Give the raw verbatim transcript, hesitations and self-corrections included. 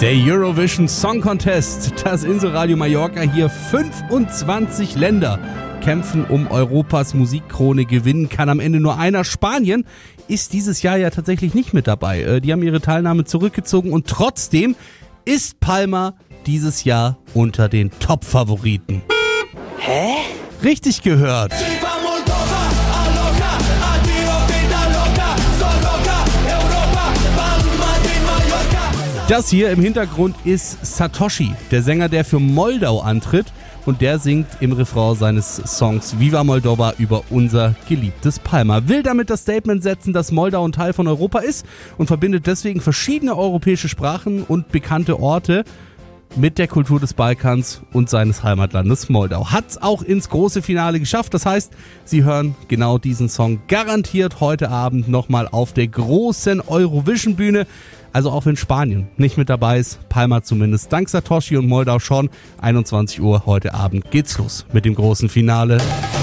Der Eurovision Song Contest, das Inselradio Mallorca hier. fünfundzwanzig Länder kämpfen um Europas Musikkrone. Gewinnen kann am Ende nur einer. Spanien ist dieses Jahr ja tatsächlich nicht mit dabei. Die haben ihre Teilnahme zurückgezogen und trotzdem ist Palma dieses Jahr unter den Top-Favoriten. Hä? Richtig gehört. Das hier im Hintergrund ist Satoshi, der Sänger, der für Moldau antritt, und der singt im Refrain seines Songs Viva Moldova über unser geliebtes Palma. Will damit das Statement setzen, dass Moldau ein Teil von Europa ist und verbindet deswegen verschiedene europäische Sprachen und bekannte Orte mit der Kultur des Balkans und seines Heimatlandes Moldau. Hat's auch ins große Finale geschafft. Das heißt, Sie hören genau diesen Song garantiert heute Abend nochmal auf der großen Eurovision-Bühne. Also auch wenn Spanien nicht mit dabei ist, Palma zumindest. Dank Satoshi und Moldau schon. einundzwanzig Uhr heute Abend geht's los mit dem großen Finale.